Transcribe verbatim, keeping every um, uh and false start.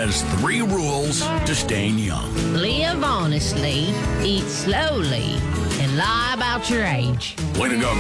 has three rules to staying young. Live honestly, eat slowly, and lie about your age. Way to go,